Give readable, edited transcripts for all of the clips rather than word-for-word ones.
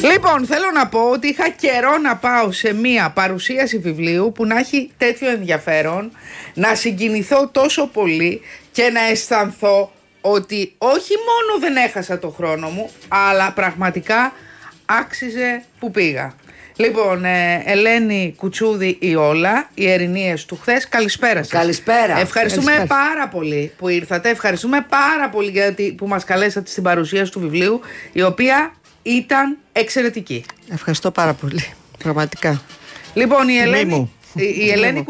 Λοιπόν, θέλω να πω ότι είχα καιρό να πάω σε μία παρουσίαση βιβλίου που να έχει τέτοιο ενδιαφέρον, να συγκινηθώ τόσο πολύ και να αισθανθώ ότι όχι μόνο δεν έχασα το χρόνο μου, αλλά πραγματικά άξιζε που πήγα. Λοιπόν, Ελένη Κουτσούδη Ιόλα, οι Ερηνίες του χθες, καλησπέρα σας. Καλησπέρα. Ευχαριστούμε πάρα πολύ που ήρθατε, ευχαριστούμε πάρα πολύ γιατί που μας καλέσατε στην παρουσίαση του βιβλίου, η οποία ήταν εξαιρετική. Ευχαριστώ πάρα πολύ, πραγματικά. Λοιπόν, η Ελένη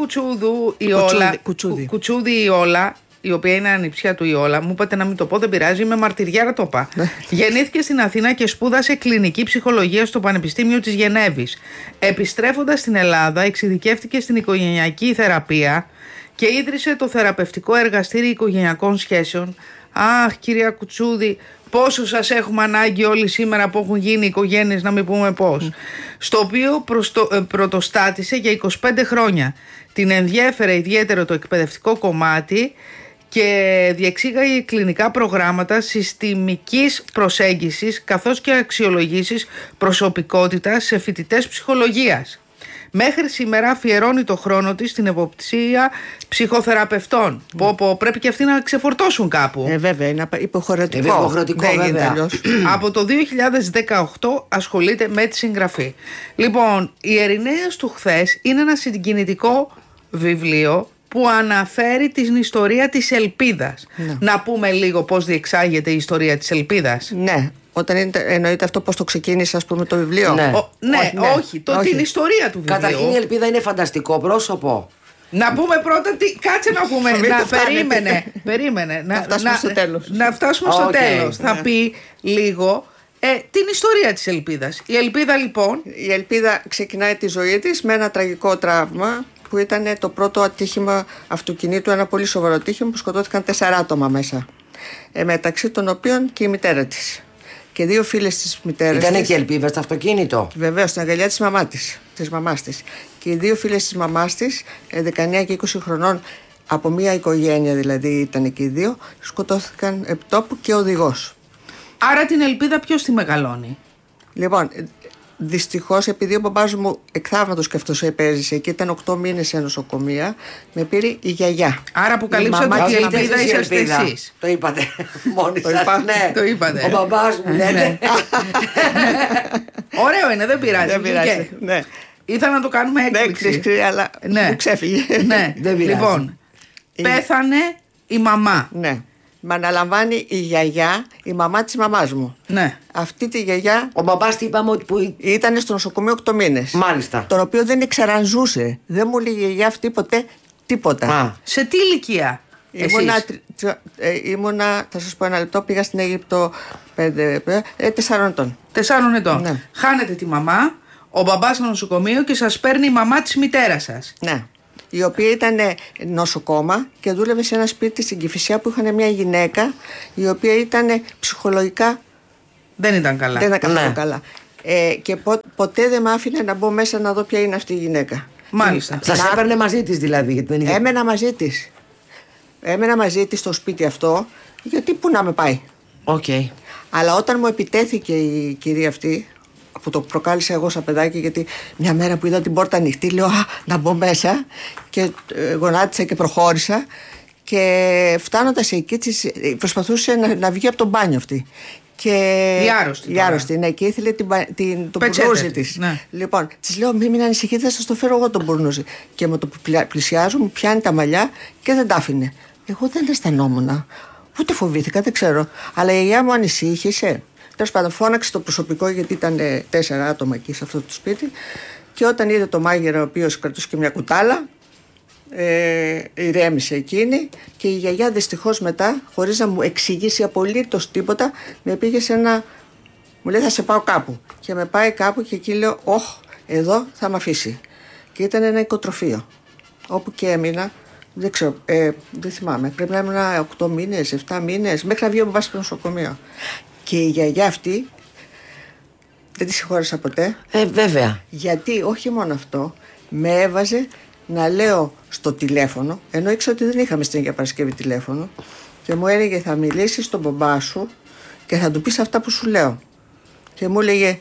Κουτσούδη Ιόλα, η οποία είναι ανιψιά του Ιόλα, μου είπατε να μην το πω, δεν πειράζει, είμαι μαρτυριάρα, το είπα. Γεννήθηκε στην Αθήνα και σπούδασε κλινική ψυχολογία στο Πανεπιστήμιο της Γενέβης. Επιστρέφοντας στην Ελλάδα, εξειδικεύτηκε στην οικογενειακή θεραπεία και ίδρυσε το θεραπευτικό εργαστήριο οικογενειακών σχέσεων. Αχ, κυρία Κουτσούδη, πόσο σας έχουμε ανάγκη όλοι σήμερα που έχουν γίνει οικογένειες, να μην πούμε πώς. Στο οποίο πρωτοστάτησε για 25 χρόνια. Την ενδιέφερε ιδιαίτερο το εκπαιδευτικό κομμάτι και διεξήγαγε κλινικά προγράμματα συστημικής προσέγγισης καθώς και αξιολογήσεις προσωπικότητας σε φοιτητές ψυχολογίας. Μέχρι σήμερα αφιερώνει το χρόνο της στην εποπτεία ψυχοθεραπευτών. Πρέπει και αυτοί να ξεφορτώσουν κάπου. Βέβαια, είναι υποχρεωτικό. Βέβαια. Από το 2018 ασχολείται με τη συγγραφή. Λοιπόν, οι Ερηνίες του χθες είναι ένα συγκινητικό βιβλίο που αναφέρει την ιστορία της ελπίδας. Ναι. Να πούμε λίγο πώς διεξάγεται η ιστορία της ελπίδας. Ναι. Όταν εννοείται αυτό πώς το ξεκίνησε, ας πούμε, το βιβλίο. Ναι. Όχι, την ιστορία του βιβλίου. Καταρχήν η ελπίδα είναι φανταστικό πρόσωπο. Να πούμε πρώτα κάτσε να πούμε. Περίμενε. Να φτάσουμε στο τέλος. Να φτάσουμε στο τέλος. Θα πει λίγο την ιστορία της ελπίδας. Η ελπίδα, λοιπόν. Η ελπίδα ξεκινάει τη ζωή της με ένα τραγικό τραύμα που ήταν το πρώτο ατύχημα αυτοκινήτου, ένα πολύ σοβαρό ατύχημα που σκοτώθηκαν 4 άτομα μέσα. Μεταξύ των οποίων και η μητέρα της. Και 2 φίλες της μητέρας. Ήταν και ελπίδα στο αυτοκίνητο. Βεβαίως, στην αγκαλιά της μαμάς της. Και οι 2 φίλες της μαμάς της, 19 και 20 χρονών, από μια οικογένεια δηλαδή ήταν και οι 2, σκοτώθηκαν επ' τόπου και ο οδηγός. Άρα την ελπίδα ποιος τη μεγαλώνει? Λοιπόν, δυστυχώς, επειδή ο μπαμπάς μου εκθαύματος και αυτός επέζησε και ήταν 8 μήνες σε νοσοκομεία, με πήρε η γιαγιά. Άρα αποκαλύψατε ότι η ελπίδα είσαστε εσείς. Το είπατε μόνοι σας. Ναι. Το είπατε. Ο μπαμπάς μου, ναι. Ωραίο είναι, δεν πειράζει. Ναι. Ήθελα να το κάνουμε έκπληξη. Ναι, αλλά μου ξέφυγε. Ναι, δεν πειράζει. Λοιπόν, πέθανε η μαμά. Ναι. Με αναλαμβάνει η γιαγιά, η μαμά της μαμάς μου. Ναι. Αυτή τη γιαγιά. Ο μπαμπάς τι είπαμε ότι που ήταν στο νοσοκομείο 8 μήνες. Μάλιστα. Τον οποίο δεν ήξερα αν ζούσε. Δεν μου λέει η γιαγιά αυτή ποτέ τίποτα. Σε τι ηλικία? Ήμουνα, θα σας πω ένα λεπτό, πήγα στην Αίγυπτο 4 ετών. 4 ετών. Ναι. Χάνετε τη μαμά, ο μπαμπάς στο νοσοκομείο και σας παίρνει η μαμά της μητέρας σας. Ναι. Η οποία ήταν νοσοκόμα και δούλευε σε ένα σπίτι στην Κηφισιά που είχαν μια γυναίκα η οποία ήταν ψυχολογικά. Δεν ήταν καλά. Δεν ήταν καθόλου καλά. Και ποτέ δεν με άφηνε να μπω μέσα να δω ποια είναι αυτή η γυναίκα. Μάλιστα. Σας έπαιρνε μαζί της δηλαδή? Γιατί δεν είχε... Έμενα μαζί της στο σπίτι αυτό, γιατί πού να με πάει. Okay. Αλλά όταν μου επιτέθηκε η κυρία αυτή, που το προκάλεσα εγώ σαν παιδάκι, γιατί μια μέρα που είδα την πόρτα ανοιχτή, λέω να μπω μέσα και γονάτισα και προχώρησα. Και φτάνοντας εκεί, προσπαθούσε να βγει από τον μπάνιο αυτή. Και η άρρωστη, ναι, και ήθελε τον μπουρνούζι της. Ναι. Λοιπόν, της λέω: μην ανησυχείτε, θα σας το φέρω εγώ τον μπουρνούζι. Και με το που πλησιάζω, μου πιάνει τα μαλλιά και δεν τα άφηνε. Εγώ δεν αισθανόμουν. Ούτε φοβήθηκα, δεν ξέρω. Αλλά η γιαγιά μου ανησύχησε. Τέλος πάντων, φώναξε το προσωπικό, γιατί ήταν 4 άτομα εκεί σε αυτό το σπίτι. Και όταν είδε το μάγειρα, ο οποίος κρατούσε και μια κουτάλα, ηρέμησε εκείνη. Και η γιαγιά δυστυχώς μετά, χωρίς να μου εξηγήσει απολύτως τίποτα, με πήγε σε ένα. Μου λέει: θα σε πάω κάπου. Και με πάει κάπου και εκεί λέω: εδώ θα με αφήσει. Και ήταν ένα οικοτροφείο. Όπου και έμεινα. Δεν ξέρω, δεν θυμάμαι. Πρέπει να έμεινα 8 μήνες, 7 μήνες, μέχρι να βγει ο μπαμπάς στο νοσοκομείο. Και η γιαγιά αυτή δεν τη συγχώρεσα ποτέ. Βέβαια. Γιατί όχι μόνο αυτό, με έβαζε να λέω στο τηλέφωνο, ενώ ήξερα ότι δεν είχαμε στην Αγία Παρασκευή τηλέφωνο, και μου έλεγε: θα μιλήσεις στον μπαμπά σου και θα του πεις αυτά που σου λέω. Και μου έλεγε: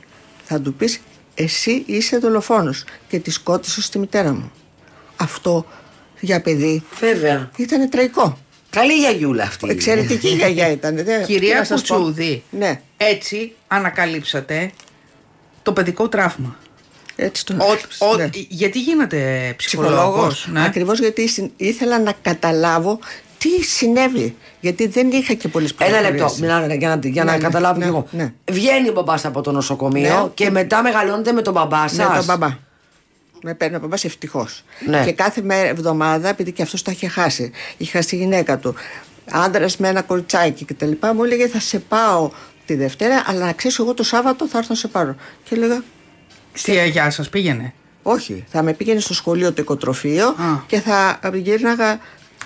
θα του πεις εσύ είσαι δολοφόνος και τη σκότωσες στη μητέρα μου. Αυτό για παιδί Βέβαια. ήταν τραγικό. Καλή γιαγιούλα αυτή. Εξαιρετική γιαγιά ήταν. Κυρία Κουτσούδη, ναι. έτσι ανακαλύψατε το παιδικό τραύμα. Έτσι το ναι. Γιατί γίνατε ψυχολόγος? Ναι. Ακριβώς γιατί ήθελα να καταλάβω τι συνέβη. Γιατί δεν είχα και πολλές πληροφορίες. Ένα λεπτό, για να καταλάβω κι εγώ. Ναι. Βγαίνει ο μπαμπάς από το νοσοκομείο και μετά μεγαλώνετε με τον μπαμπά σας. Με τον μπαμπά. Με παίρνει ο μπαμπάς ευτυχώς. Ναι. Και κάθε εβδομάδα, επειδή και αυτός τα είχε χάσει, είχε χάσει τη γυναίκα του, άντρας με ένα κοριτσάκι κτλ. Μου έλεγε θα σε πάω τη Δευτέρα, αλλά να ξέρεις, εγώ το Σάββατο θα έρθω να σε πάρω. Και έλεγα. Στη γιαγιά σας πήγαινε? Όχι, θα με πήγαινε στο σχολείο το οικοτροφείο και θα γύρναγα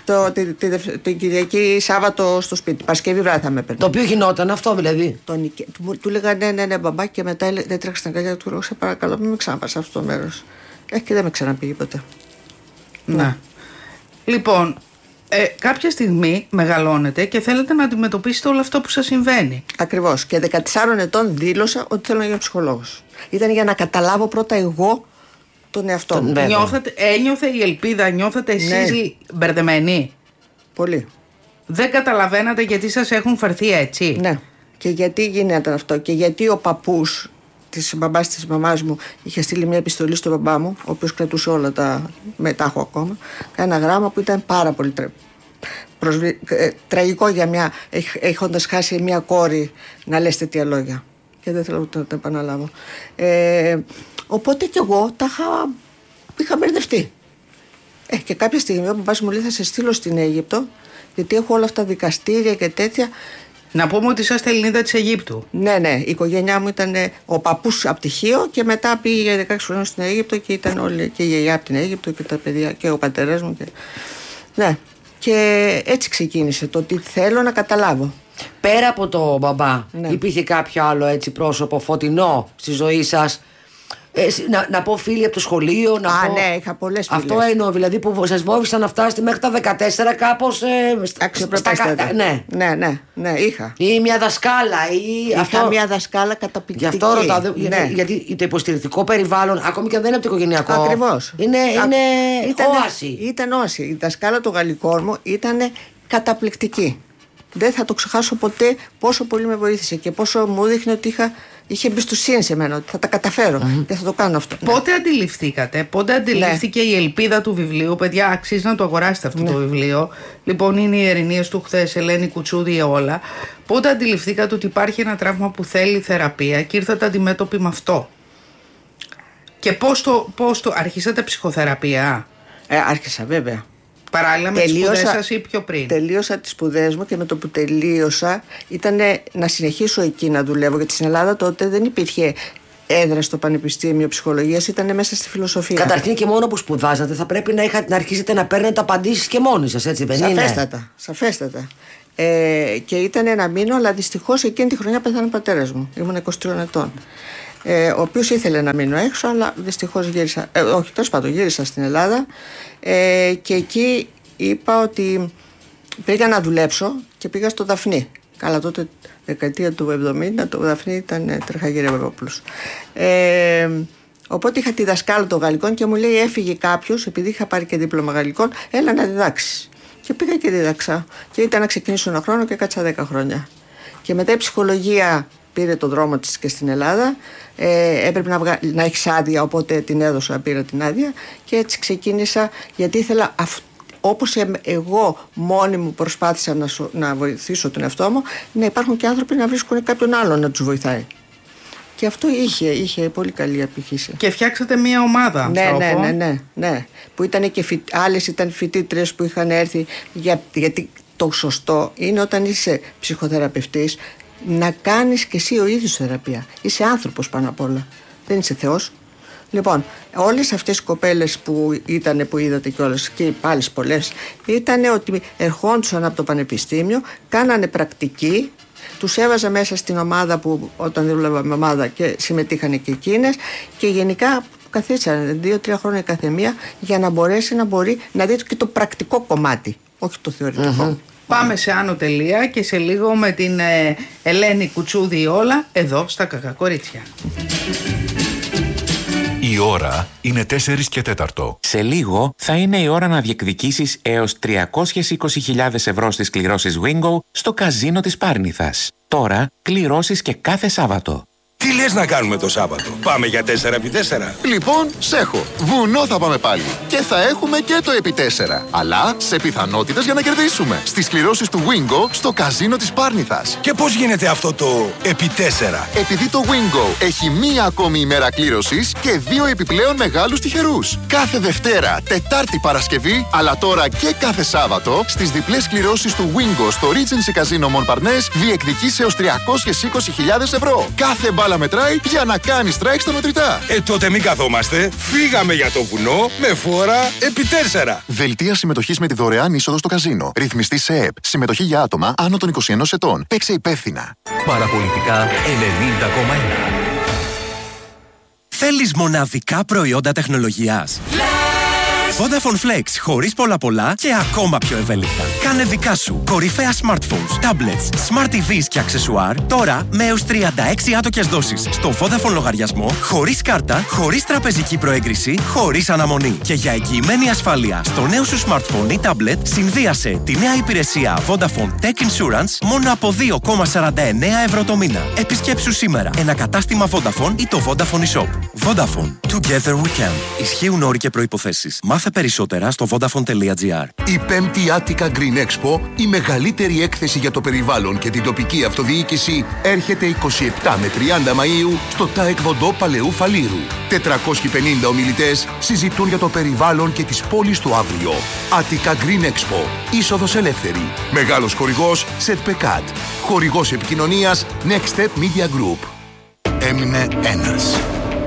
την Κυριακή Σάββατο στο σπίτι. Παρασκευή βράδυ θα με παίρνει. Το οποίο γινόταν αυτό δηλαδή? Του έλεγα ναι, μπαμπά, και μετά δεν τρέξει στην αγκαλιά του. Σε παρακαλώ, μην με ξαναπάς σε αυτό το μέρος. Και δεν με ξαναπήγε ποτέ. Ναι. Λοιπόν, κάποια στιγμή μεγαλώνετε και θέλετε να αντιμετωπίσετε όλο αυτό που σας συμβαίνει. Ακριβώς. Και 14 ετών δήλωσα ότι θέλω να γίνω ψυχολόγος. Ήταν για να καταλάβω πρώτα εγώ τον εαυτό μου. Ένιωθε η ελπίδα, νιώθατε εσείς μπερδεμένοι? Πολύ. Δεν καταλαβαίνατε γιατί σας έχουν φερθεί έτσι? Ναι. Και γιατί γίνεται αυτό? Και γιατί ο παππούς της μπαμπάς της μαμάς μου είχε στείλει μια επιστολή στον μπαμπά μου, ο οποίος κρατούσε όλα τα έχω ακόμα, ένα γράμμα που ήταν πάρα πολύ τραγικό για μια, έχοντας χάσει μια κόρη, να λες τέτοια λόγια. Και δεν θέλω να το επαναλάβω. Οπότε κι εγώ είχα μπερδευτεί. Και κάποια στιγμή ο μπαμπάς μου λέει θα σε στείλω στην Αίγυπτο, γιατί έχω όλα αυτά τα δικαστήρια και τέτοια. Να πούμε ότι είσαστε Ελληνίδα της Αιγύπτου. Ναι, η οικογένειά μου ήταν ο παππούς από τυχείο και μετά πήγε για 16 χρόνια στην Αίγυπτο και ήταν όλοι και η γιαγιά από την Αίγυπτο και τα παιδιά και ο πατέρας μου. Ναι, και έτσι ξεκίνησε το ότι θέλω να καταλάβω. Πέρα από το μπαμπά, υπήρχε κάποιο άλλο έτσι πρόσωπο φωτεινό στη ζωή σας? Να πω φίλοι από το σχολείο, να πω. Ναι, είχα πολλές φίλες. Αυτό εννοώ, δηλαδή που σας βοήθησαν να φτάσετε μέχρι τα 14 κάπως. Αξιοπρεπέστατα. Ναι, είχα. Ή μια δασκάλα. Είχα μια δασκάλα καταπληκτική. Γι' αυτό ρωτάω. Γιατί το υποστηρικτικό περιβάλλον, ακόμη και αν δεν είναι από το οικογενειακό. Ακριβώς. Είναι όαση. Ήταν όαση. Η δασκάλα των γαλλικών μου ήταν καταπληκτική. Δεν θα το ξεχάσω ποτέ πόσο πολύ με βοήθησε και πόσο μου δείχνει ότι είχε εμπιστοσύνη σε μένα, ότι θα τα καταφέρω και θα το κάνω αυτό. Πότε αντιληφθήκατε, πότε αντιληφθήκε η ελπίδα του βιβλίου? Παιδιά, αξίζει να το αγοράσετε αυτό το βιβλίο. Λοιπόν, είναι οι Ειρηνείες του χθες, Ελένη Κουτσούδη, όλα. Πότε αντιληφθήκατε ότι υπάρχει ένα τραύμα που θέλει θεραπεία και ήρθατε αντιμέτωποι με αυτό? Και πώς το αρχίσατε ψυχοθεραπεία? Άρχισα βέβαια. Παράλληλα με τις σπουδές σας ή πιο πριν? Τελείωσα τις σπουδές μου και με το που τελείωσα ήταν να συνεχίσω εκεί να δουλεύω, γιατί στην Ελλάδα τότε δεν υπήρχε έδρα στο Πανεπιστήμιο Ψυχολογίας, ήταν μέσα στη φιλοσοφία. Καταρχήν και μόνο που σπουδάζατε θα πρέπει να αρχίσετε να παίρνετε απαντήσεις και μόνοι σας, έτσι δεν είναι? Σαφέστατα. Και ήταν να μείνω, αλλά δυστυχώς εκείνη τη χρονιά πέθανε ο πατέρας μου. Ήμουν 23 ετών. Ο οποίος ήθελε να μείνω έξω, αλλά δυστυχώς γύρισα. Όχι, τέλος πάντων, γύρισα στην Ελλάδα και εκεί είπα ότι πήγα να δουλέψω και πήγα στο Δαφνί. Καλά, τότε δεκαετία του 70 το Δαφνί ήταν Τρεχαγύρη Ευρώπουλος. Οπότε είχα τη δασκάλα των γαλλικών και μου λέει έφυγε κάποιος, επειδή είχα πάρει και δίπλωμα γαλλικών, έλα να διδάξεις. Και πήγα και δίδαξα. Και ήταν να ξεκινήσω ένα χρόνο και κάτσα 10 χρόνια. Και μετά η ψυχολογία πήρε το δρόμο της και στην Ελλάδα. Έπρεπε να έχεις άδεια, οπότε την έδωσα, πήρα την άδεια και έτσι ξεκίνησα, γιατί ήθελα όπως εγώ μόνη μου προσπάθησα να βοηθήσω τον εαυτό μου, να υπάρχουν και άνθρωποι να βρίσκουν κάποιον άλλον να τους βοηθάει. Και αυτό είχε πολύ καλή απήχηση. Και φτιάξατε μια ομάδα ανθρώπων. Ναι. Που ήταν και άλλες ήταν φοιτήτρες που είχαν έρθει, γιατί το σωστό είναι όταν είσαι ψυχοθεραπευτής να κάνεις και εσύ ο ίδιος θεραπεία. Είσαι άνθρωπος πάνω απ' όλα. Δεν είσαι Θεός. Λοιπόν, όλες αυτές οι κοπέλες που είδατε κιόλας και πάλι πολλές, ήταν ότι ερχόντουσαν από το πανεπιστήμιο, κάνανε πρακτική, τους έβαζα μέσα στην ομάδα που όταν δούλευα με ομάδα και συμμετείχαν και εκείνες και γενικά καθίσανε 2-3 χρόνια καθεμία για να μπορεί να δει και το πρακτικό κομμάτι, όχι το θεωρητικό. Πάμε σε Άνω Τελεία και σε λίγο με την Ελένη Κουτσούδη όλα εδώ στα Κακακορίτσια. Η ώρα είναι 4 και 4. Σε λίγο θα είναι η ώρα να διεκδικήσεις έως 320.000 ευρώ στις κληρώσεις Wingo στο καζίνο της Πάρνηθας. Τώρα κληρώσεις και κάθε Σάββατο. Τι λες να κάνουμε το Σάββατο? Πάμε για 4x4. Λοιπόν, σέχω. Βουνό θα πάμε πάλι. Και θα έχουμε και το επί 4. Αλλά σε πιθανότητες για να κερδίσουμε. Στις κληρώσεις του Wingo στο καζίνο της Πάρνηθας. Και πώς γίνεται αυτό το επί 4? Επειδή το Wingo έχει μία ακόμη ημέρα κλήρωσης και 2 επιπλέον μεγάλους τυχερούς. Κάθε Δευτέρα, Τετάρτη, Παρασκευή, αλλά τώρα και κάθε Σάββατο, στις διπλές κληρώσεις του Wingo στο Regency Casino Montparnasse διεκδικείς έως 320.000 ευρώ. Κάθε μπάλα μετράει για να κάνεις strike στα μετρητά. Τότε μην καθόμαστε. Φύγαμε για το βουνό με φόρα επί 4. Δελτία συμμετοχής με τη δωρεάν είσοδο στο καζίνο. Ρυθμιστή σε ΕΕΠ. Συμμετοχή για άτομα άνω των 21 ετών. Παίξε υπεύθυνα. Παραπολιτικά 90,1. Θέλεις μοναδικά προϊόντα τεχνολογίας? Vodafone Flex, χωρίς πολλά και ακόμα πιο ευέλικτα. Κάνε δικά σου κορυφαία smartphones, tablets, smart TVs και αξεσουάρ τώρα με έως 36 άτοκες δόσεις στο Vodafone λογαριασμό, χωρίς κάρτα, χωρίς τραπεζική προέγκριση, χωρίς αναμονή. Και για εγγυημένη ασφάλεια στο νέο σου smartphone ή tablet, συνδύασε τη νέα υπηρεσία Vodafone Tech Insurance μόνο από 2,49 ευρώ το μήνα. Επισκέψου σήμερα ένα κατάστημα Vodafone ή το Vodafone eShop. Vodafone. Together we can. Ισχύουν όροι και προϋποθέσεις. Μάθε περισσότερα στο vodafone.gr. Η 5η Attica Green Expo, η μεγαλύτερη έκθεση για το περιβάλλον και την τοπική αυτοδιοίκηση, έρχεται 27 με 30 Μαΐου στο Taekwondo Παλαιού Φαλήρου. 450 ομιλητές συζητούν για το περιβάλλον και τις πόλεις του αύριο. Attica Green Expo. Είσοδος ελεύθερη. Μεγάλος χορηγός Setpecat. Χορηγός επικοινωνίας Next Step Media Group. Έμεινε ένας.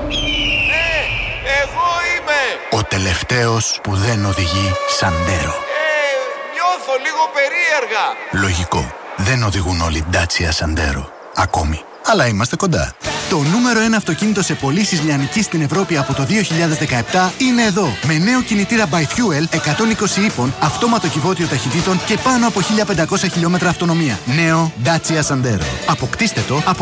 Ο τελευταίος που δεν οδηγεί Σαντέρο. Νιώθω λίγο περίεργα. Λογικό. Δεν οδηγούν όλοι Dacia Σαντέρο. Ακόμη. Αλλά είμαστε κοντά. Το νούμερο 1 αυτοκίνητο σε πωλήσεις λιανικής στην Ευρώπη από το 2017 είναι εδώ. Με νέο κινητήρα by Fuel 120 ύπων, αυτόματο κυβότιο ταχυτήτων και πάνω από 1500 χιλιόμετρα αυτονομία. Νέο Dacia Sandero. Αποκτήστε το από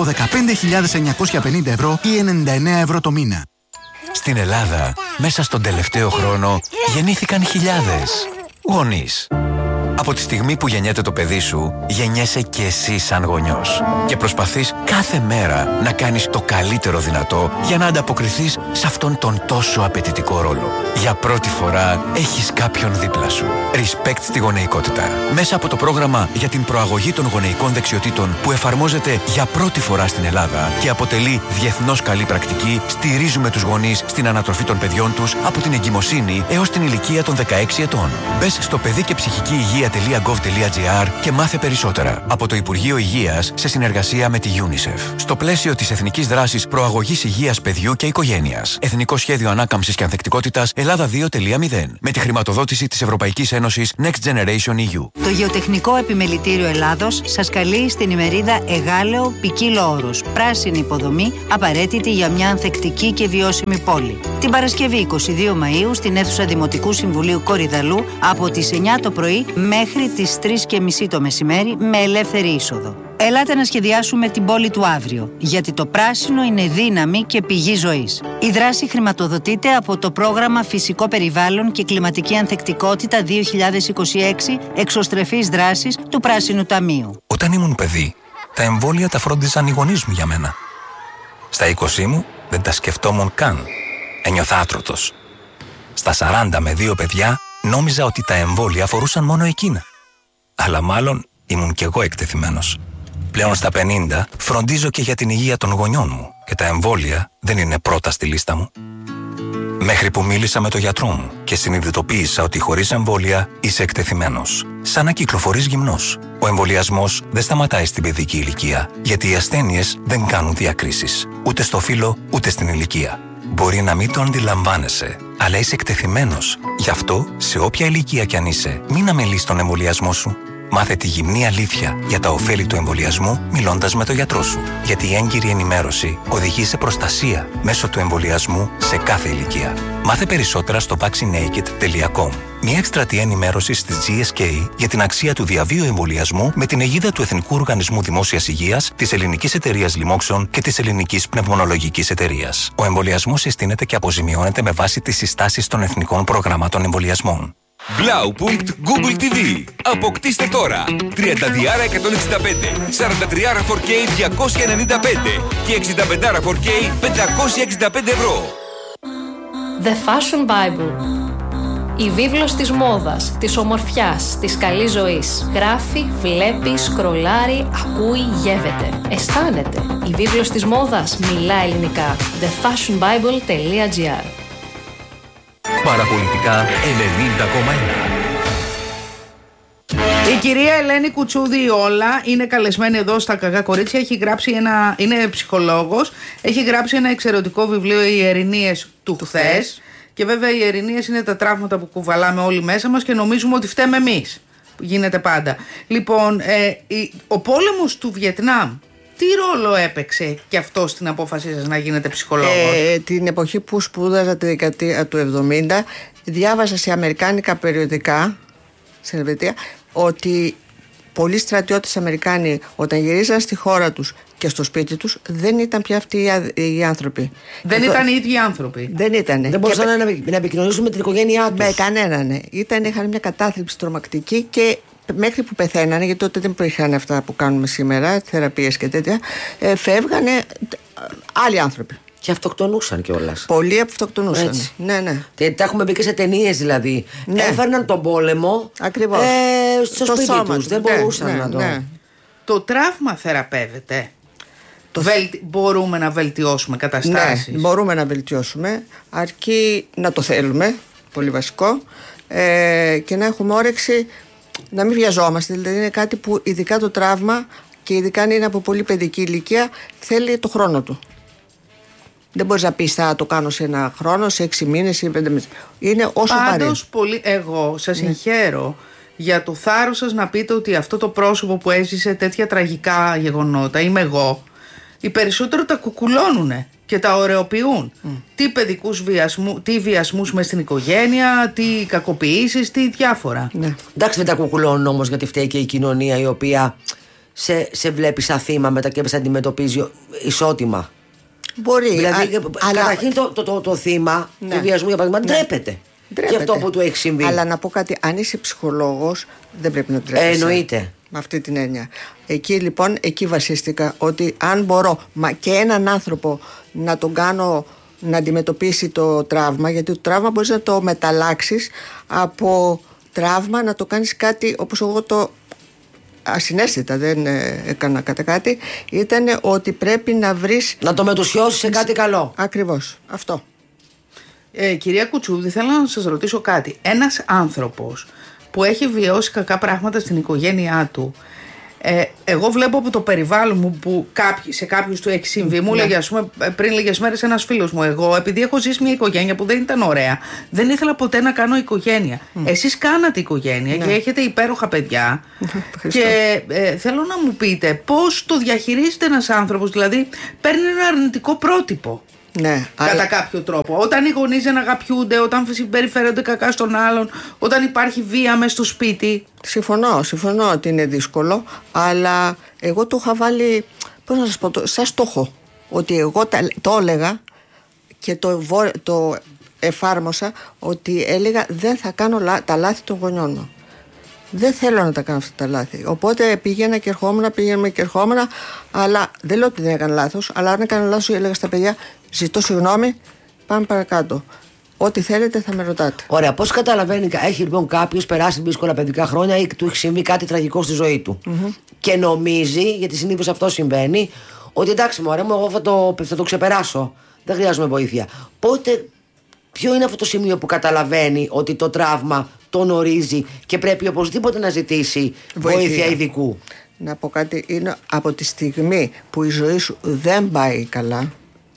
15.950 ευρώ ή 99 ευρώ το μήνα. Στην Ελλάδα, μέσα στον τελευταίο χρόνο, γεννήθηκαν χιλιάδες γονείς. Από τη στιγμή που γεννιέται το παιδί σου, γεννιέσαι και εσύ σαν γονιός. Και προσπαθείς κάθε μέρα να κάνεις το καλύτερο δυνατό για να ανταποκριθείς σε αυτόν τον τόσο απαιτητικό ρόλο. Για πρώτη φορά έχεις κάποιον δίπλα σου. Respect στη γονεϊκότητα. Μέσα από το πρόγραμμα για την προαγωγή των γονεϊκών δεξιοτήτων που εφαρμόζεται για πρώτη φορά στην Ελλάδα και αποτελεί διεθνώς καλή πρακτική, στηρίζουμε τους γονείς στην ανατροφή των παιδιών τους από την εγκυμοσύνη έως την ηλικία των 16 ετών. Μπες στο παιδί και ψυχική υγεία.gov.gr και μάθε περισσότερα από το Υπουργείο Υγείας σε συνεργασία με τη UNICEF. Στο πλαίσιο της Εθνικής Δράσης Προαγωγής Υγείας Παιδιού και Οικογένειας. Εθνικό Σχέδιο Ανάκαμψης και Ανθεκτικότητας Ελλάδα 2.0. Με τη χρηματοδότηση της Ευρωπαϊκής Ένωσης Next Generation EU. Το Γεωτεχνικό Επιμελητήριο Ελλάδος σας καλεί στην ημερίδα Εγάλεο Ποικίλο Όρος. Πράσινη υποδομή απαραίτητη για μια ανθεκτική και βιώσιμη πόλη. Την Παρασκευή 22 Μαΐου στην αίθουσα Δημοτικού Συμβουλίου Κορυδαλού από τις 9 το πρωί μέχρι τις 3:30 το μεσημέρι με ελεύθερη είσοδο. Ελάτε να σχεδιάσουμε την πόλη του αύριο, γιατί το πράσινο είναι δύναμη και πηγή ζωής. Η δράση χρηματοδοτείται από το πρόγραμμα Φυσικό Περιβάλλον και Κλιματική Ανθεκτικότητα 2026 εξωστρεφής δράσης του Πράσινου Ταμείου. Όταν ήμουν παιδί, τα εμβόλια τα φρόντιζαν οι γονείς μου για μένα. Στα 20 μου δεν τα σκεφτόμουν καν. Ένιωθα άτρωτος. Στα 40 με 2 παιδιά νόμιζα ότι τα εμβόλια αφορούσαν μόνο εκείνα. Αλλά μάλλον ήμουν κι εγώ εκτεθειμένος. Πλέον στα 50 φροντίζω και για την υγεία των γονιών μου και τα εμβόλια δεν είναι πρώτα στη λίστα μου. Μέχρι που μίλησα με τον γιατρό μου και συνειδητοποίησα ότι χωρίς εμβόλια είσαι εκτεθειμένος. Σαν να κυκλοφορείς γυμνός. Ο εμβολιασμός δεν σταματάει στην παιδική ηλικία, γιατί οι ασθένειες δεν κάνουν διακρίσεις. Ούτε στο φύλο, ούτε στην ηλικία. Μπορεί να μην το αντιλαμβάνεσαι, αλλά είσαι εκτεθειμένος. Γι' αυτό, σε όποια ηλικία κι αν είσαι, μην αμελείς τον εμβολιασμό σου. Μάθε τη γυμνή αλήθεια για τα ωφέλη του εμβολιασμού μιλώντας με τον γιατρό σου. Γιατί η έγκυρη ενημέρωση οδηγεί σε προστασία μέσω του εμβολιασμού σε κάθε ηλικία. Μάθε περισσότερα στο vaccinaked.com. Μια εκστρατεία ενημέρωσης της GSK για την αξία του διαβίου εμβολιασμού με την αιγίδα του Εθνικού Οργανισμού Δημόσιας Υγείας, της Ελληνικής Εταιρείας Λοιμόξεων και της Ελληνικής Πνευμονολογικής Εταιρείας. Ο εμβολιασμός συστήνεται και αποζημιώνεται με βάση τις συστάσεις των εθνικών προγραμμάτων εμβολιασμών. Blaupunkt Google TV. Αποκτήστε τώρα 30 διάρα 165, 43 4K 295 και 65 4K 565 ευρώ. The Fashion Bible. Η βίβλος της μόδας, της ομορφιάς, της καλής ζωής. Γράφει, βλέπει, σκρολάρει, ακούει, γεύεται. Αισθάνεται. Η βίβλος της μόδας μιλά ελληνικά. thefashionbible.gr. Παραπολιτικά 90,1. Η κυρία Ελένη Κουτσούδη Όλα είναι καλεσμένη εδώ στα Κακά Κορίτσια. Έχει γράψει είναι ψυχολόγος. Έχει γράψει ένα εξαιρετικό βιβλίο, Οι Ειρηνίες του χθες. Και βέβαια οι ειρηνίες είναι τα τραύματα που κουβαλάμε όλοι μέσα μας και νομίζουμε ότι φταίμε εμείς. Γίνεται πάντα. Λοιπόν, ο πόλεμος του Βιετνάμ, τι ρόλο έπαιξε και αυτό στην απόφασή σας να γίνετε ψυχολόγος? Την εποχή που σπούδαζα τη δεκαετία του 70, διάβαζα σε αμερικάνικα περιοδικά στην Ελβετία ότι πολλοί στρατιώτες Αμερικάνοι όταν γυρίζαν στη χώρα τους και στο σπίτι τους δεν ήταν πια αυτοί οι άνθρωποι. Δεν ήταν οι ίδιοι άνθρωποι. Δεν ήταν. Δεν μπορούσαν να επικοινωνήσουν με την οικογένειά τους. Με κανέναν. Είχαν μια κατάθλιψη τρομακτική και μέχρι που πεθαίνανε, γιατί τότε δεν υπήρχαν αυτά που κάνουμε σήμερα, θεραπείες και τέτοια, φεύγανε άλλοι άνθρωποι. Και αυτοκτονούσαν κιόλας. Πολλοί αυτοκτονούσαν. Ναι. Τα έχουμε μπει και σε ταινίες δηλαδή. Ναι. Έφερναν τον πόλεμο στο σπίτι τους. Δεν μπορούσαν να το. Ναι. Το τραύμα θεραπεύεται. Μπορούμε να βελτιώσουμε καταστάσεις. Ναι, μπορούμε να βελτιώσουμε, αρκεί να το θέλουμε, πολύ βασικό, και να έχουμε όρεξη να μην βιαζόμαστε. Δηλαδή είναι κάτι που ειδικά το τραύμα, και ειδικά αν είναι από πολύ παιδική ηλικία, θέλει το χρόνο του. Δεν μπορείς να πεις θα το κάνω σε ένα χρόνο, σε 6 μήνες ή 5 μήνες. Είναι όσο πάρει. Πάντως εγώ σας συγχαίρω για το θάρρος σας να πείτε ότι αυτό το πρόσωπο που έζησε τέτοια τραγικά γεγονότα, είμαι εγώ, οι περισσότεροι τα κουκουλώνουνε και τα ωρεοποιούν. Τι παιδικούς τι βιασμούς μες στην οικογένεια, τι κακοποιήσεις, τι διάφορα. Ναι. Εντάξει, δεν τα κουκουλώνουν όμως, γιατί φταίει και η κοινωνία η οποία σε βλέπει σαν θύμα μετά και σε αντιμετωπίζει ισότιμα. Μπορεί. Δηλαδή, καταρχήν το θύμα του βιασμού, για παράδειγμα, ντρέπεται. Και αυτό που του έχει συμβεί. Αλλά να πω κάτι, αν είσαι ψυχολόγος, δεν πρέπει να ντρέπεσαι. Εννοείται. Με αυτή την έννοια. Εκεί βασίστηκα ότι αν μπορώ και έναν άνθρωπο να τον κάνω να αντιμετωπίσει το τραύμα, γιατί το τραύμα μπορείς να το μεταλλάξεις από τραύμα, να το κάνεις κάτι όπως εγώ το ασυναίσθητα, δεν έκανα κάτι, ήταν ότι πρέπει να βρεις, να το μετουσιώσεις σε κάτι καλό. Ακριβώς, αυτό. Κυρία Κουτσούδη, θέλω να σας ρωτήσω κάτι. Ένας άνθρωπος που έχει βιώσει κακά πράγματα στην οικογένειά του, εγώ βλέπω από το περιβάλλον μου που σε κάποιους του έχει συμβεί. Μου έλεγε, ας πούμε, πριν λίγες μέρες ένας φίλος μου, εγώ επειδή έχω ζήσει μια οικογένεια που δεν ήταν ωραία, δεν ήθελα ποτέ να κάνω οικογένεια. Εσείς κάνατε οικογένεια και έχετε υπέροχα παιδιά. Και θέλω να μου πείτε πώς το διαχειρίζεται ένας άνθρωπος, δηλαδή παίρνει ένα αρνητικό πρότυπο. Ναι, κατά κάποιο τρόπο. Όταν οι γονείς δεν αγαπιούνται, όταν συμπεριφέρονται κακά στον άλλον, όταν υπάρχει βία μες στο σπίτι. Συμφωνώ ότι είναι δύσκολο, αλλά εγώ το είχα βάλει, πώς να σας πω, σαν στόχο. Ότι εγώ το έλεγα και το εφάρμοσα, ότι έλεγα δεν θα κάνω τα λάθη των γονιών μου. Δεν θέλω να τα κάνω αυτά τα λάθη. Οπότε πήγαινα και ερχόμουν, αλλά δεν λέω ότι δεν έκανα λάθος, αλλά αν έκανα λάθος έλεγα στα παιδιά, ζητώ συγγνώμη, πάμε παρακάτω. Ό,τι θέλετε θα με ρωτάτε. Ωραία, πώς καταλαβαίνει, έχει λοιπόν κάποιος περάσει δύσκολα παιδικά χρόνια ή του έχει συμβεί κάτι τραγικό στη ζωή του και νομίζει, γιατί συνήθως αυτό συμβαίνει, ότι εντάξει μωρέ μου, εγώ θα το ξεπεράσω, δεν χρειάζομαι βοήθεια. Πότε, ποιο είναι αυτό το σημείο που καταλαβαίνει ότι το τραύμα τον ορίζει και πρέπει οπωσδήποτε να ζητήσει βοήθεια ειδικού? Να πω κάτι, είναι από τη στιγμή που η ζωή σου δεν πάει καλά,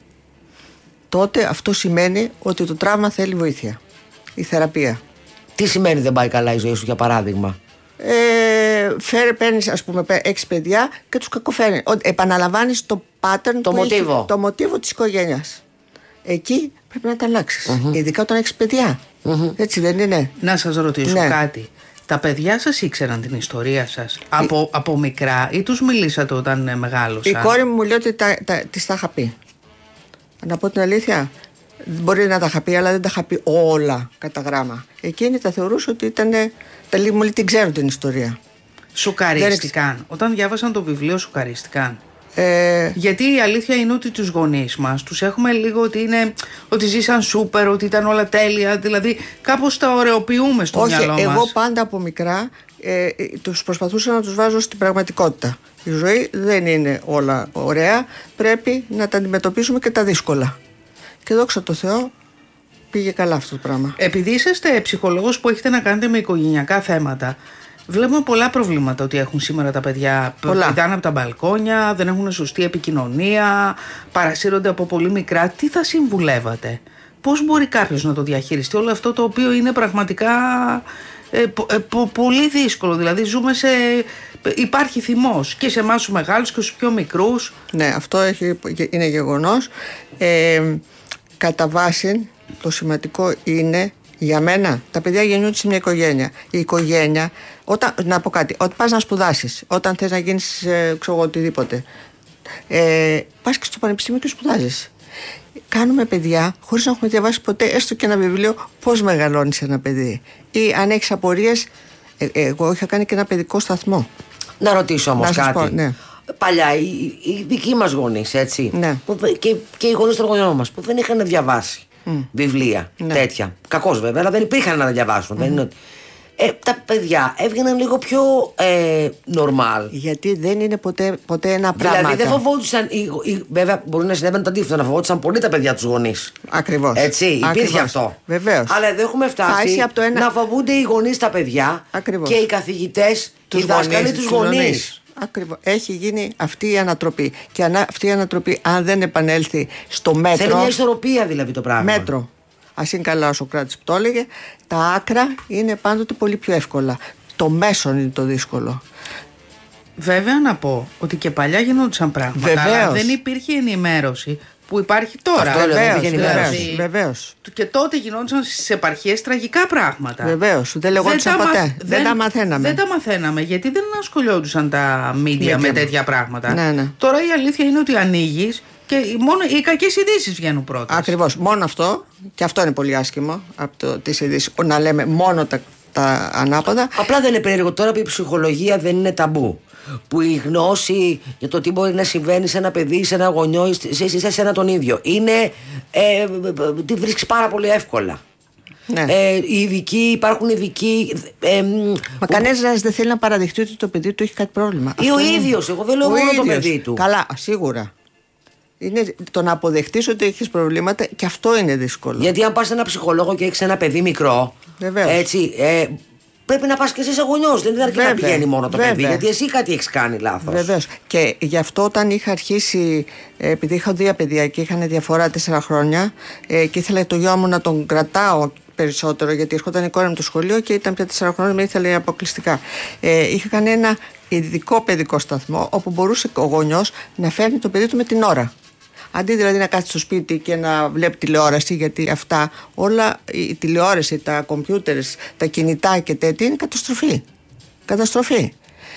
τότε αυτό σημαίνει ότι το τραύμα θέλει βοήθεια, η θεραπεία. Τι σημαίνει δεν πάει καλά η ζωή σου, για παράδειγμα? παίρνεις, ας πούμε, 6 παιδιά και τους κακοφέρνεις. Επαναλαμβάνεις το pattern, το μοτίβο της οικογένειας. Εκεί πρέπει να τα αλλάξεις. Ειδικά όταν έχεις παιδιά. Έτσι δεν είναι? Να σας ρωτήσω κάτι. Τα παιδιά σας ήξεραν την ιστορία σας από μικρά ή τους μιλήσατε όταν μεγάλωσαν? Η κόρη μου λέει ότι της τα είχα πει. Να πω την αλήθεια, μπορεί να τα είχα πει, αλλά δεν τα είχα πει όλα κατά γράμμα. Εκείνη τα θεωρούσε ότι ήταν. Τα λίγοι μου την ξέρουν την ιστορία. Σουκαρίστηκαν. Όταν διάβασαν το βιβλίο, σουκαρίστηκαν. Γιατί η αλήθεια είναι ότι τους γονείς μας τους έχουμε λίγο ότι ζήσαν σούπερ, ότι ήταν όλα τέλεια. Δηλαδή κάπως τα ωρεοποιούμε στο μυαλό μας. Εγώ πάντα από μικρά τους προσπαθούσα να τους βάζω στην πραγματικότητα. Η ζωή δεν είναι όλα ωραία. Πρέπει να τα αντιμετωπίσουμε και τα δύσκολα. Και δόξα τω Θεώ πήγε καλά αυτό το πράγμα. Επειδή είσαστε ψυχολόγος που έχετε να κάνετε με οικογενειακά θέματα, βλέπουμε πολλά προβλήματα ότι έχουν σήμερα τα παιδιά. Πηδάνε από τα μπαλκόνια, δεν έχουν σωστή επικοινωνία, παρασύρονται από πολύ μικρά. Τι θα συμβουλεύατε? Πώς μπορεί κάποιος να το διαχειριστεί όλο αυτό το οποίο είναι πραγματικά πολύ δύσκολο? Δηλαδή υπάρχει θυμός και σε εμάς τους μεγάλους και στους πιο μικρούς. Ναι, αυτό είναι γεγονός. Κατά βάση το σημαντικό είναι, για μένα, τα παιδιά γεννιούνται σε μια οικογένεια. Η οικογένεια, να πω κάτι, όταν πας να σπουδάσεις, όταν θες να γίνεις οτιδήποτε, πας και στο πανεπιστήμιο και σπουδάζεις. Κάνουμε παιδιά χωρίς να έχουμε διαβάσει ποτέ έστω και ένα βιβλίο πώς μεγαλώνεις ένα παιδί. Ή αν έχεις απορίες, εγώ είχα κάνει και ένα παιδικό σταθμό. Να ρωτήσω όμως κάτι. Πω, ναι. Παλιά οι δικοί μας γονείς, έτσι, ναι. και οι γονείς των γονιών μας που δεν είχαν διαβάσει βιβλία τέτοια. Κακώς βέβαια, αλλά δεν υπήρχαν να τα διαβάσουν. Δεν είναι ότι... τα παιδιά έβγαιναν λίγο πιο normal. Γιατί δεν είναι ποτέ ένα πράγμα. Δηλαδή δεν φοβόντουσαν. Βέβαια μπορεί να συνέβαινε το αντίθετο, να φοβόντουσαν πολύ τα παιδιά τους γονείς. Ακριβώς. Έτσι, υπήρχε αυτό. Βεβαίως. Αλλά εδώ έχουμε φτάσει να φοβούνται οι γονείς τα παιδιά. Ακριβώς. Και οι καθηγητές, οι δάσκαλοι τους γονείς. Ακριβώς. Έχει γίνει αυτή η ανατροπή. Και αυτή η ανατροπή, αν δεν επανέλθει στο μέτρο. Θέλει μια ισορροπία δηλαδή το πράγμα. Μέτρο. Ας είναι καλά ο Σωκράτης που το έλεγε. Τα άκρα είναι πάντοτε πολύ πιο εύκολα. Το μέσον είναι το δύσκολο. Βέβαια να πω ότι και παλιά γινόντουσαν πράγματα. Βεβαίως. Αλλά δεν υπήρχε ενημέρωση που υπάρχει τώρα. Βεβαίως. Και τότε γινόντουσαν στις επαρχίες τραγικά πράγματα. Βεβαίως. Δεν λεγόντουσαν ποτέ. Δεν τα μαθαίναμε. Δεν τα μαθαίναμε γιατί δεν ασχολιόντουσαν τα μίντια με τέτοια πράγματα. Ναι. Τώρα η αλήθεια είναι ότι ανοίγεις και μόνο οι κακές ειδήσεις βγαίνουν πρώτες. Ακριβώς. Μόνο αυτό. Και αυτό είναι πολύ άσχημο από τις ειδήσεις. Να λέμε μόνο τα ανάποδα. Απλά δεν είναι περίεργο τώρα που η ψυχολογία δεν είναι ταμπού. Που η γνώση για το τι μπορεί να συμβαίνει σε ένα παιδί, σε ένα γονιό, σε ένα τον ίδιο, είναι. Τη βρίσκεις πάρα πολύ εύκολα. Ναι. Υπάρχουν ειδικοί. Μα κανένας δεν θέλει να παραδεχτεί ότι το παιδί του έχει κάτι πρόβλημα. Ή ο ίδιος. Εγώ δεν λέω μόνο το παιδί του. Καλά, σίγουρα. Είναι το να αποδεχτείς ότι έχεις προβλήματα και αυτό είναι δύσκολο. Γιατί αν πας σε ένα ψυχολόγο και έχεις ένα παιδί μικρό. Βεβαίως. Έτσι. Πρέπει να πας και εσύ γονιός. Δεν αρκεί να πηγαίνει μόνο το παιδί. Γιατί εσύ κάτι έχεις κάνει λάθος. Βεβαίως. Και γι' αυτό όταν είχα αρχίσει, επειδή είχα 2 παιδιά και είχαν διαφορά 4 χρόνια, και ήθελα το γιο μου να τον κρατάω περισσότερο, γιατί ερχόταν η κόρη μου το σχολείο και ήταν πια 4 χρόνια, με ήθελε αποκλειστικά. Είχα κάνει ένα ειδικό παιδικό σταθμό όπου μπορούσε ο γονιός να φέρνει το παιδί του με την ώρα. Αντί δηλαδή να κάθεται στο σπίτι και να βλέπει τηλεόραση, γιατί αυτά όλα, η τηλεόραση, τα κομπιούτερ, τα κινητά και τέτοια είναι καταστροφή.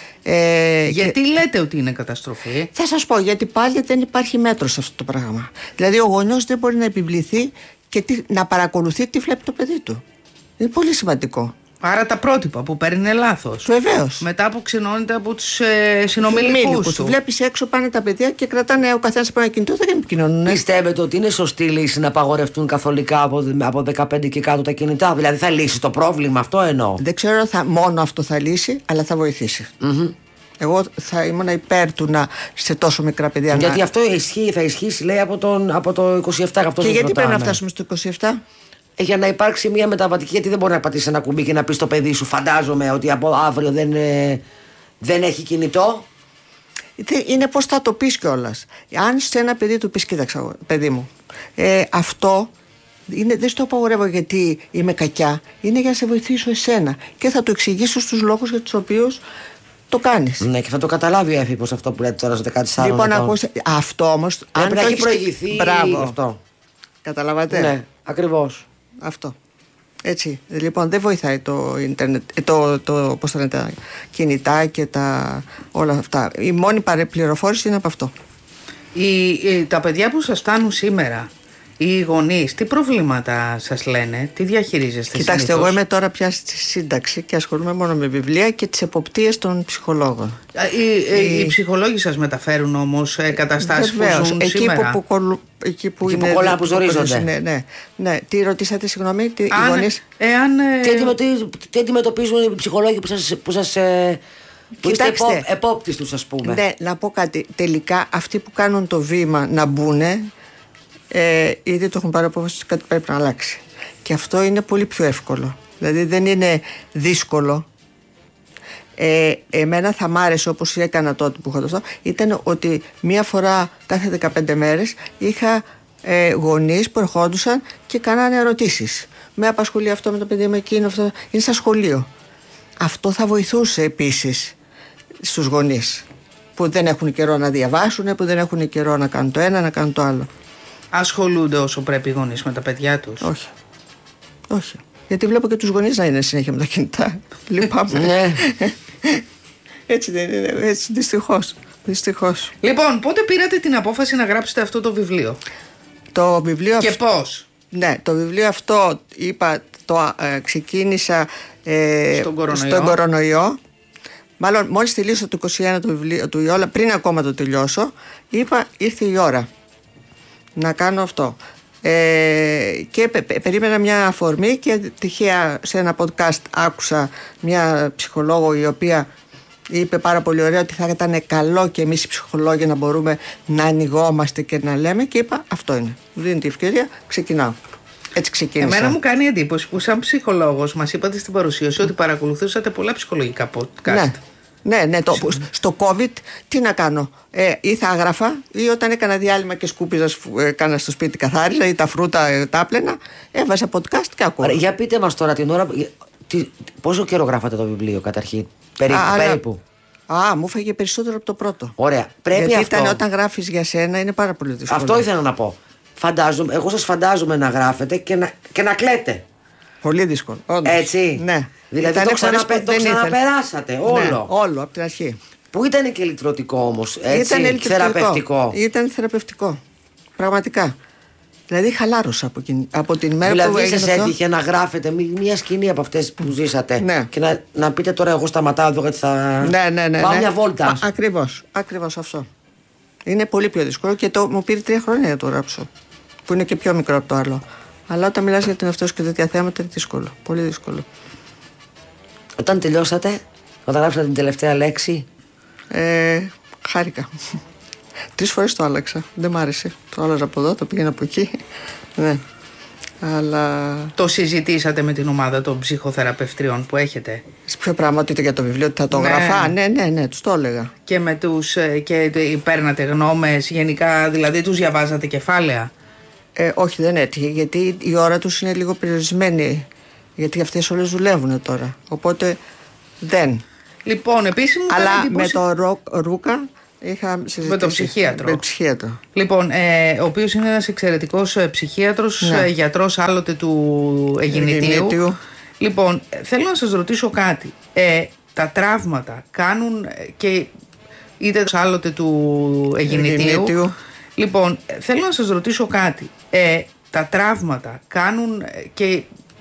Γιατί λέτε ότι είναι καταστροφή? Θα σας πω, γιατί πάλι δεν υπάρχει μέτρο σε αυτό το πράγμα. Δηλαδή ο γονιός δεν μπορεί να επιβληθεί και να παρακολουθεί τι βλέπει το παιδί του. Είναι πολύ σημαντικό. Άρα τα πρότυπα που παίρνει είναι λάθος. Βεβαίως. Μετά που ξενώνεται από τους συνομιλικούς του. Βλέπεις έξω πάνε τα παιδιά και κρατάνε ο καθένας από ένα κινητό, δεν επικοινωνούν. Πιστεύετε ότι είναι σωστή λύση να απαγορευτούν καθολικά από 15 και κάτω τα κινητά? Δηλαδή θα λύσει το πρόβλημα αυτό εννοώ? Δεν ξέρω μόνο αυτό θα λύσει, αλλά θα βοηθήσει. Εγώ θα ήμουν υπέρ του να σε τόσο μικρά παιδιά. Γιατί αυτό θα ισχύσει λέει από το 27. Αυτό και γιατί πρέπει να φτάσουμε στο 27? Για να υπάρξει μια μεταβατική, γιατί δεν μπορεί να πατήσει ένα κουμπί και να πει στο παιδί σου, φαντάζομαι ότι από αύριο δεν έχει κινητό. Είναι πώς θα το πεις κιόλας. Αν σε ένα παιδί του πεις, κοίταξα παιδί μου, αυτό δεν στο απαγορεύω γιατί είμαι κακιά, είναι για να σε βοηθήσω εσένα και θα του εξηγήσω τους λόγους για τους οποίους το κάνεις. Ναι, και θα το καταλάβει η έφηβος αυτό που λέτε τώρα στο 14. Λοιπόν, αυτό όμως. Αν πρέπει να έχει προηγηθεί. Μπράβο. Αυτό. Καταλαβαίνετε. Ναι, ακριβώς. Αυτό. Έτσι. Λοιπόν, δεν βοηθάει το ίντερνετ, πώς θα λένε, τα κινητά και όλα αυτά. Η μόνη πληροφόρηση είναι από αυτό. Τα παιδιά που σας φτάνουν σήμερα, οι γονείς, τι προβλήματα σας λένε, τι διαχειρίζεστε? Κοιτάξτε, συνήθως? εγώ είμαι τώρα πια στη σύνταξη και ασχολούμαι μόνο με βιβλία και τις εποπτείες των ψυχολόγων. Οι ψυχολόγοι σας μεταφέρουν όμως καταστάσεις που ζουν εκεί σήμερα? Εκεί που είναι. Που ζορίζονται. Ναι. Τι ρωτήσατε, συγγνώμη, οι γονείς? Τι αντιμετωπίζουν οι ψυχολόγοι που σας. Που είστε επόπτης τους, ας πούμε. Ναι, να πω κάτι. Τελικά αυτοί που κάνουν το βήμα να μπουνε, ήδη το έχουν πάρει απόφαση ότι κάτι πρέπει να αλλάξει. Και αυτό είναι πολύ πιο εύκολο. Δηλαδή δεν είναι δύσκολο. Εμένα θα μ' άρεσε, όπως έκανα τότε που είχα το αυτό, ήταν ότι μία φορά κάθε 15 μέρες είχα γονείς που ερχόντουσαν και κάνανε ερωτήσεις. Με απασχολεί αυτό με το παιδί, με εκείνο, αυτό. Είναι σαν σχολείο. Αυτό θα βοηθούσε επίσης στους γονείς που δεν έχουν καιρό να διαβάσουν, που δεν έχουν καιρό να κάνουν το ένα, να κάνουν το άλλο. Ασχολούνται όσο πρέπει οι γονείς με τα παιδιά τους? Όχι. Γιατί βλέπω και τους γονείς να είναι συνέχεια με τα κινητά. Λυπάμαι. Ναι. Έτσι δεν είναι. Έτσι, δυστυχώς. Λοιπόν, πότε πήρατε την απόφαση να γράψετε αυτό το βιβλίο? Το βιβλίο και πώς? Ναι, το βιβλίο αυτό ξεκίνησα στον κορονοϊό. Μάλλον μόλις τελείωσα το 21 το βιβλίο του Ιόλα, πριν ακόμα το τελειώσω, είπα ήρθε η ώρα να κάνω αυτό. Και περίμενα μια αφορμή και τυχαία σε ένα podcast άκουσα μια ψυχολόγο η οποία είπε πάρα πολύ ωραία ότι θα ήταν καλό και εμείς οι ψυχολόγοι να μπορούμε να ανοιγόμαστε και να λέμε, και είπα αυτό είναι, μου δίνει τη ευκαιρία, ξεκινάω. Έτσι ξεκίνησα. Εμένα μου κάνει εντύπωση που σαν ψυχολόγος μας είπατε στην παρουσίαση ότι παρακολουθούσατε πολλά ψυχολογικά podcast. Ναι, στο COVID τι να κάνω, ή θα έγραφα, ή όταν έκανα διάλειμμα και σκούπιζα, έκανα στο σπίτι καθάριζα, ή τα φρούτα τα άπλαινα, έβαζα podcast και ακούω. Για πείτε μας τώρα την ώρα, πόσο καιρό γράφατε το βιβλίο καταρχήν? Περίπου. Μου φάγε περισσότερο από το πρώτο. Ωραία. Πρέπει γιατί αυτό. όταν γράφεις για σένα είναι πάρα πολύ δύσκολο. Αυτό ήθελα να πω. Εγώ σας φαντάζομαι να γράφετε και να κλαίτε. Πολύ δύσκολο. Όντως. Έτσι. Ναι. Δηλαδή το ξαναπεράσατε όλο. Ναι, όλο από την αρχή. Που ήταν και λυτρωτικό όμως. Ήταν θεραπευτικό. Ήταν θεραπευτικό. Πραγματικά. Δηλαδή χαλάρωσα από την μέρα που έγινε. Δηλαδή σας έτυχε να γράφετε μια σκηνή από αυτές που ζήσατε. Ναι. Και να πείτε τώρα εγώ σταματάω εδώ γιατί θα πάω μια βόλτα. Ακριβώς αυτό. Είναι πολύ πιο δύσκολο και μου πήρε 3 χρόνια να το γράψω. Που είναι και πιο μικρό από το άλλο. Αλλά όταν μιλάς για την αυτός και τέτοια θέματα είναι δύσκολο. Πολύ δύσκολο. Όταν τελειώσατε, όταν γράψατε την τελευταία λέξη? Χάρηκα. 3 φορές το άλλαξα. Δεν μ' άρεσε. Το άλλαζα από εδώ, το πήγαινα από εκεί. Ναι. Αλλά... Το συζητήσατε με την ομάδα των ψυχοθεραπευτριών που έχετε? Σε ποιο πράγμα, ότι για το βιβλίο ότι θα το γράφα? Ναι, τους το έλεγα. Και με τους. Και παίρνατε γνώμες γενικά, δηλαδή τους διαβάζατε κεφάλαια? Όχι, δεν έτυχε, γιατί η ώρα τους είναι λίγο περιορισμένη. Γιατί αυτές όλες δουλεύουν τώρα. Οπότε δεν. Λοιπόν, επίσης μου αλλά με το Ρούκα είχα συζητήσει. Με τον ψυχίατρο. Με ψυχίατρο. Λοιπόν, ο οποίος είναι ένας εξαιρετικός ψυχίατρος, γιατρός άλλοτε του Αιγινητίου. Λοιπόν, θέλω να σας ρωτήσω κάτι. Τα τραύματα κάνουν και είτε άλλοτε του Αιγινητίου. Λοιπόν, θέλω να σας ρωτήσω κάτι. Τα τραύματα κάνουν και